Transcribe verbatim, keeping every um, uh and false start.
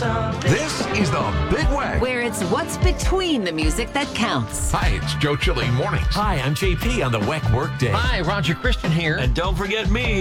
This is the Big Wag. where it's what's between the music that counts. Hi, it's Joe Chili Mornings. Hi, I'm J P on the W E C Workday. Hi, Roger Christian here. And don't forget me.